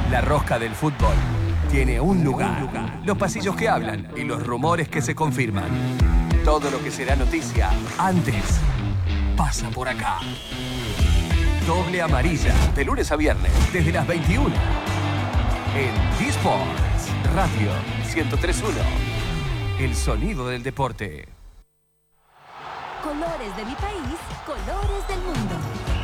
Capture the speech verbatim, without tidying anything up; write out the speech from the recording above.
La rosca del fútbol tiene un lugar. Los pasillos que hablan y los rumores que se confirman. Todo lo que será noticia antes pasa por acá. Doble amarilla, de lunes a viernes, desde las veintiuna. En D-Sports Radio ciento tres punto uno. El sonido del deporte. Colores de mi país, colores del mundo.